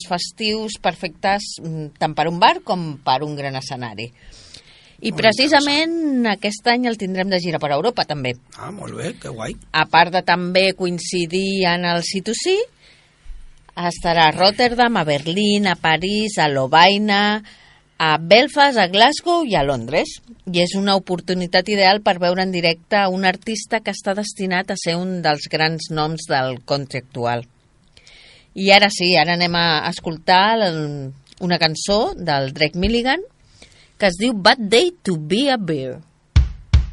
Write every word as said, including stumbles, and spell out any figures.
festius perfectes tant per un bar com per un gran escenari. I precisament aquest any el tindrem de gira per Europa, també. Ah, molt bé, que guai. A part de també coincidir en el C dos C, estarà a Rotterdam, a Berlín, a París, a Lovaina, a Belfast, a Glasgow i a Londres. I és una oportunitat ideal per veure en directe un artista que està destinat a ser un dels grans noms del country actual. I ara sí, ara anem a escoltar una cançó del Drake Milligan que es diu Bad Day to be a Bear.